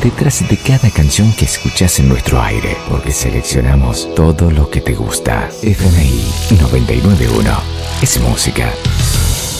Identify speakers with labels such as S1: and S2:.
S1: detrás de cada canción que escuchás en nuestro aire, porque seleccionamos todo lo que te gusta. FMI 991 es música.